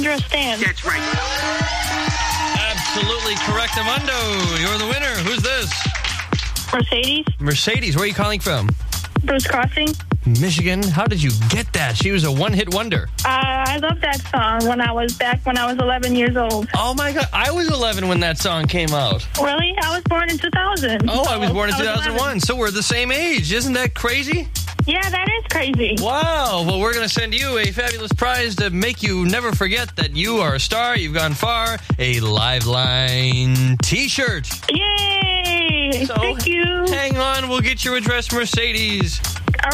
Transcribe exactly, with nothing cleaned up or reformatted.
Understand. That's right. Absolutely correct, Amundo. You're the winner. Who's this? Mercedes. Mercedes. Where are you calling from? Bruce Crossing. Michigan. How did you get that? She was a one-hit wonder. Uh, I loved that song when I was back when I was eleven years old. Oh, my God. I was eleven when that song came out. Really? I was born in two thousand. Oh, I was born in I two was thousand one. eleven. So we're the same age. Isn't that crazy? Yeah, that is crazy. Wow. Well, we're going to send you a fabulous prize to make you never forget that you are a star. You've gone far. A Liveline T-shirt. Yay! So, Thank you. Hang on. We'll get your address, Mercedes.